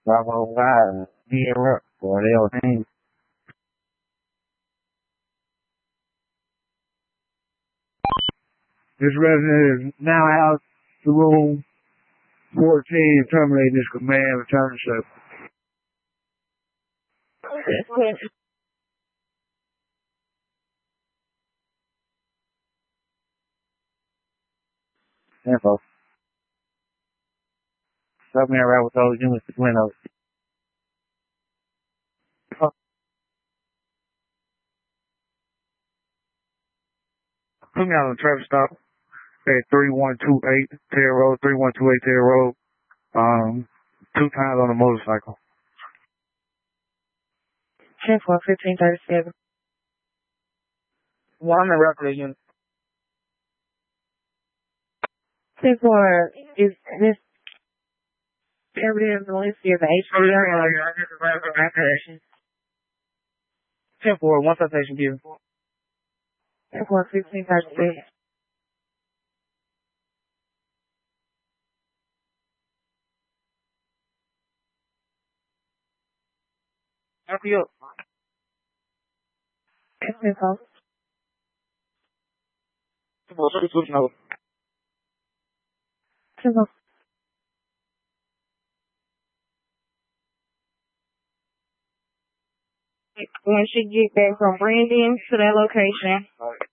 Bravo 5, Sierra, Cordell James. This resident is now out to room 14, terminating this command, return to service. Info. Help me around with those units to Glen Oaks. Put me on the traffic stop at 3128 Terra Road, 3128 Terra Road. 2 times on a motorcycle. 10-4-15-37. Well, I'm in record unit. 10-4, is this evidence listed as the HDR? 10-4, one citation given. 10-4-15-37. Help you up. 10-4. 10-4, 10-4. When she get back from Brandon to that location,